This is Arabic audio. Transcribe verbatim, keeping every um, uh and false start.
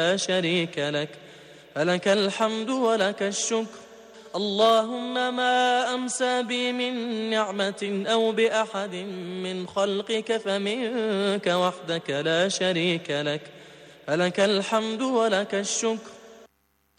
لا شريك لك، فلك الحمد ولك الشكر. اللهم ما أمسى بي من نعمة أو بأحد من خلقك فمنك وحدك لا شريك لك، فلك الحمد ولك الشكر.